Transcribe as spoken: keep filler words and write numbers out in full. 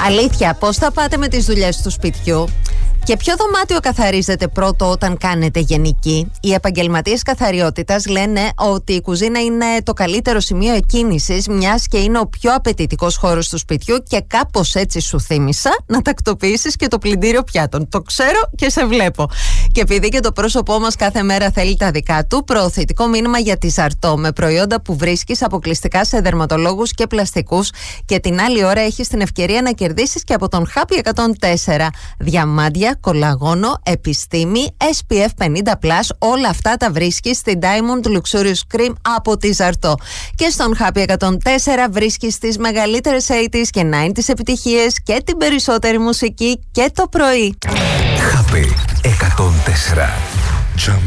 Αλήθεια, πώς θα πάτε με τις δουλειές του σπιτιού? Και ποιο δωμάτιο καθαρίζετε πρώτο όταν κάνετε γενική? Οι επαγγελματίες καθαριότητας λένε ότι η κουζίνα είναι το καλύτερο σημείο εκκίνησης, μιας και είναι ο πιο απαιτητικός χώρος του σπιτιού, και κάπως έτσι σου θύμισα να τακτοποιήσεις και το πλυντήριο πιάτων. Το ξέρω και σε βλέπω. Και επειδή και το πρόσωπό μας κάθε μέρα θέλει τα δικά του, προωθητικό μήνυμα για τη Ζαρτό, με προϊόντα που βρίσκεις αποκλειστικά σε δερματολόγους και πλαστικούς, και την άλλη ώρα έχεις την ευκαιρία να κερδίσεις και από τον Happy εκατόν τέσσερα. Διαμάντια, κολαγόνο, επιστήμη, ες πι εφ πενήντα πλας, όλα αυτά τα βρίσκεις στην Diamond Luxurious Cream από τη Ζαρτό. Και στον Happy εκατόν τέσσερα βρίσκεις τις μεγαλύτερες ογδόντα και ενενήντα επιτυχίες και την περισσότερη μουσική και το πρωί. Happy εκατόν τέσσερα.